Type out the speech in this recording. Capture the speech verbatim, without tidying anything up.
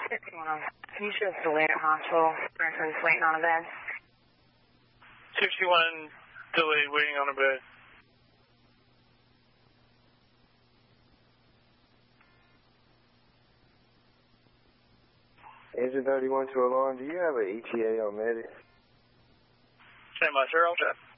Can you show us delayed at hospital? For instance, waiting on a bed. sixty-one delayed, waiting on a bed. Engine thirty-one to alarm, do you have an E T A on medic? Stand by, sir, I'll check.